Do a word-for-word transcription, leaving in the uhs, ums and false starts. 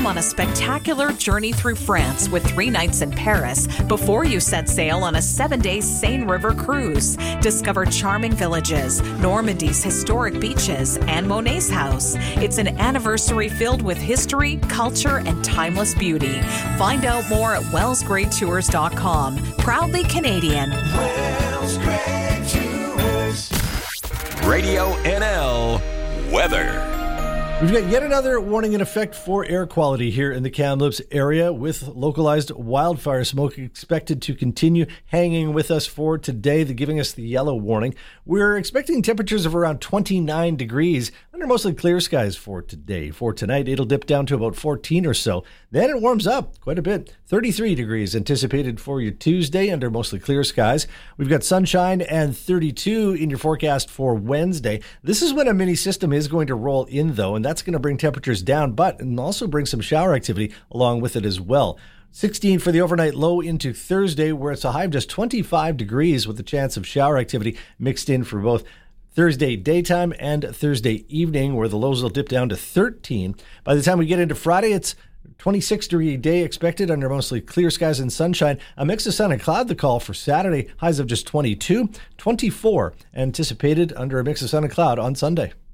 on a spectacular journey through France with three nights in Paris before you set sail on a seven-day Seine River cruise. Discover charming villages, Normandy's historic beaches, and Monet's house. It's an anniversary filled with history, culture, and timeless beauty. Find out more at wells great tours dot com. Proudly Canadian. Wells Great Tours. Radio N L weather. We've got yet another warning in effect for air quality here in the Kamloops area, with localized wildfire smoke expected to continue hanging with us for today. They're giving us the yellow warning. We're expecting temperatures of around twenty-nine degrees under mostly clear skies for today. For tonight, it'll dip down to about fourteen or so. Then it warms up quite a bit. thirty-three degrees anticipated for your Tuesday under mostly clear skies. We've got sunshine and thirty-two in your forecast for Wednesday. This is when a mini system is going to roll in, though, and that's going to bring temperatures down, but and also bring some shower activity along with it as well. sixteen for the overnight low into Thursday, where it's a high of just twenty-five degrees with a chance of shower activity mixed in for both Thursday daytime and Thursday evening, where the lows will dip down to thirteen. By the time we get into Friday, it's twenty-six degree day expected under mostly clear skies and sunshine. A mix of sun and cloud the call for Saturday. Highs of just twenty-two, twenty-four anticipated under a mix of sun and cloud on Sunday.